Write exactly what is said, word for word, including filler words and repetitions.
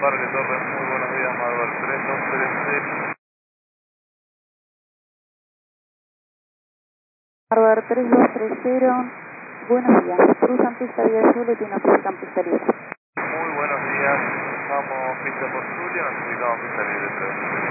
Parque Torre, muy buenos días, Marvel tres dos tres cero. Marvel tres dos tres cero, buenos días, cruzan pista Vía Azul y tiene cruzan pista libre. Muy buenos días, cruzamos pista por Zulia, necesitamos pista libre tres.